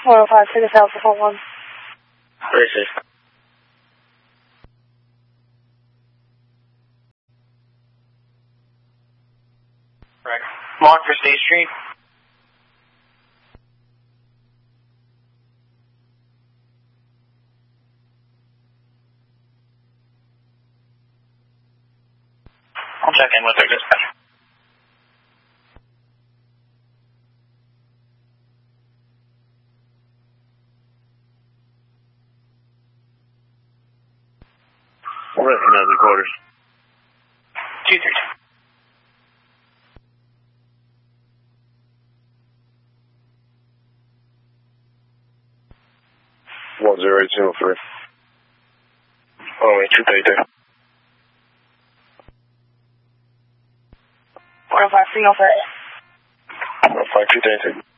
105, take us out for phone 1. Very safe. Right. Mark for State Street. I'll check in with her dispatch. Recognize the quarters. 232. 10803. Oh, wait, 232. 105, 305. 105, 232.